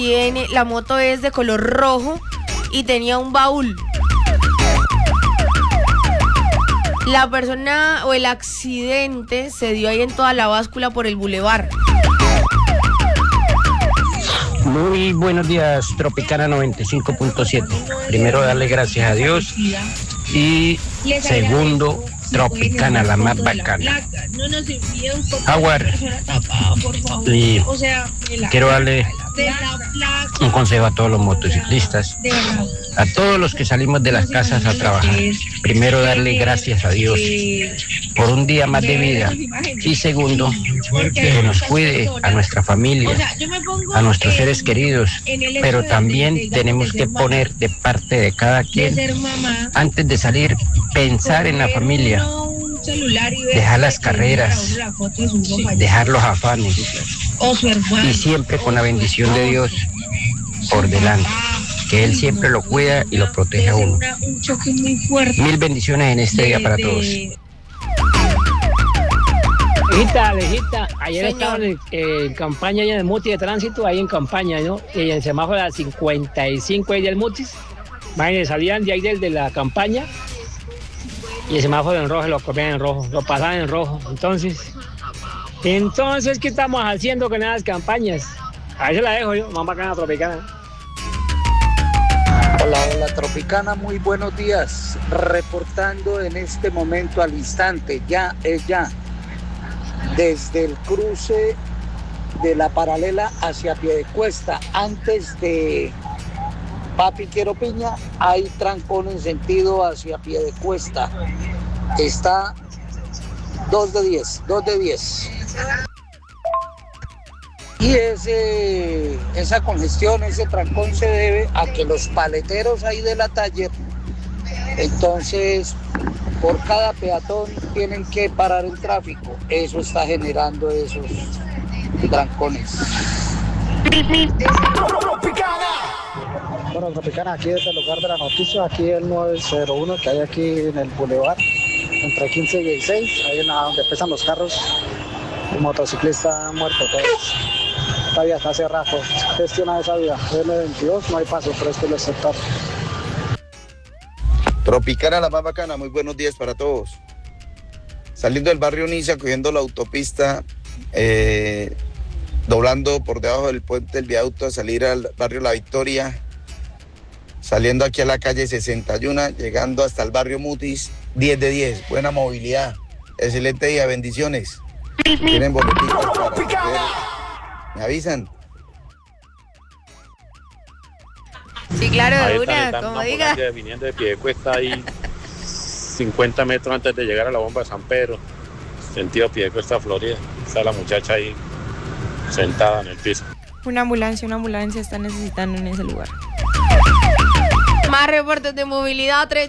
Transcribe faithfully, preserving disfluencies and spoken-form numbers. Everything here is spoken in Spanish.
Tiene, la moto es de color rojo y tenía un baúl. La persona o el accidente se dio ahí en toda la báscula por el bulevar. Muy buenos días, Tropicana noventa y cinco punto siete. Primero, darle gracias a Dios. Y segundo, Tropicana, la más bacana. Jaguar, y quiero darle un consejo a todos los motociclistas, a todos los que salimos de las casas a trabajar. Primero, darle gracias a Dios por un día más de vida. Y segundo, que nos cuide a nuestra familia, a nuestros seres queridos. Pero también tenemos que poner de parte de cada quien, antes de salir, pensar en la familia. Dejar las carreras, dejar los afanes y siempre con la bendición de Dios por delante, que Él siempre lo cuida y lo protege a uno. Mil bendiciones en este día para todos. Hijita, Alejita, ayer estaba en, en campaña en el Mutis de tránsito, ahí en campaña, ¿no? Y en el semáforo de la cincuenta y cinco ahí del Mutis, imagínense, salían de ahí del de la campaña. Y el semáforo en rojo lo comían en rojo, lo pasaban en rojo. Entonces, entonces, ¿qué estamos haciendo con esas campañas? Ahí se la dejo yo, más bacana Tropicana. Hola, hola Tropicana, muy buenos días. Reportando en este momento al instante, ya es ya, desde el cruce de la paralela hacia Piedecuesta, antes de Papi Quiero Piña, hay trancón en sentido hacia Piedecuesta. Está dos de diez, dos de diez. Y ese, esa congestión, ese trancón se debe a que los paleteros ahí de la Taller, entonces por cada peatón tienen que parar el tráfico. Eso está generando esos trancones. Bueno, Tropicana, aquí desde el lugar de la noticia, aquí el nueve cero uno que hay aquí en el bulevar, entre quince y dieciséis, ahí en la, donde pesan los carros, el motociclista ha muerto todos. Esta vía está cerrada, pues, gestiona esa vía, eme veintidós, no hay paso por este sector. Tropicana, la más bacana, muy buenos días para todos. Saliendo del barrio Niza, cogiendo la autopista, eh, doblando por debajo del puente del viaducto a salir al barrio La Victoria, saliendo aquí a la calle sesenta y uno, llegando hasta el barrio Mutis, diez de diez, buena movilidad, excelente día, bendiciones. Tienen boletitos para ver. ¿Me avisan? Sí, claro, de ahí una, está, como una diga. Viniendo de Piedecuesta ahí cincuenta metros antes de llegar a la bomba de San Pedro, sentido Piedecuesta, Florida. Está la muchacha ahí sentada en el piso. Una ambulancia, una ambulancia está necesitando en ese lugar. Más reportes de movilidad.